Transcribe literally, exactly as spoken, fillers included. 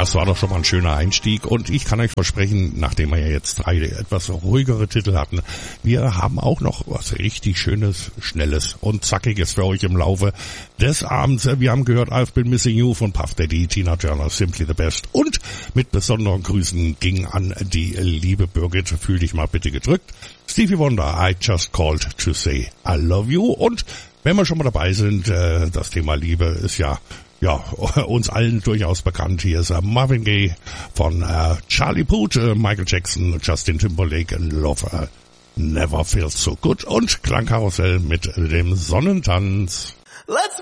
Das war doch schon mal ein schöner Einstieg und ich kann euch versprechen, nachdem wir ja jetzt drei etwas ruhigere Titel hatten, wir haben auch noch was richtig Schönes, Schnelles und Zackiges für euch im Laufe des Abends. Wir haben gehört I've Been Missing You von Puff Daddy, Tina Turner, Simply the Best und mit besonderen Grüßen ging an die liebe Birgit, fühl dich mal bitte gedrückt. Stevie Wonder, I Just Called to Say I Love You. Und wenn wir schon mal dabei sind, äh, das Thema Liebe ist ja ja uns allen durchaus bekannt. Hier ist äh, Marvin Gaye von äh, Charlie Puth, äh, Michael Jackson, Justin Timberlake, Love uh, Never Feels So Good und Klangkarussell mit dem Sonnentanz. Let's